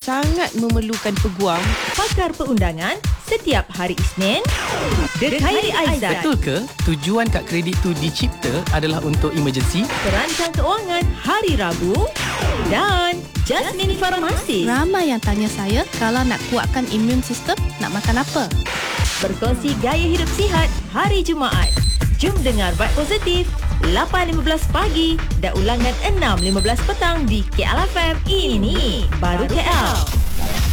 sangat memerlukan peguam. Pakar Perundangan setiap hari Isnin. Khairi Aizat. Betul ke tujuan kad kredit tu dicipta adalah untuk emergency? Perancang Kewangan hari Rabu. Dan Jasmine Farmasi. Ramai yang tanya saya kalau nak kuatkan imun sistem, nak makan apa? Berkongsi gaya hidup sihat hari Jumaat. Jom dengar Vibe Positif 8.15 pagi dan ulangan 6.15 petang di KLFM. Ini baru KL.